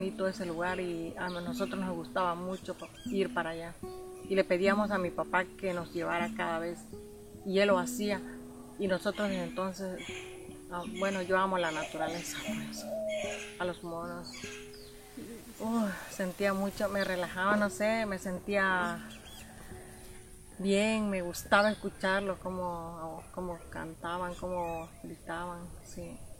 bonito ese lugar y a nosotros nos gustaba mucho ir para allá. Y le pedíamos a mi papá que nos llevara cada vez y él lo hacía. Y nosotros desde entonces, bueno, yo amo la naturaleza, pues, a los monos. Sentía mucho, me relajaba, no sé, me sentía bien, me gustaba escucharlos, cómo cantaban, cómo gritaban, sí.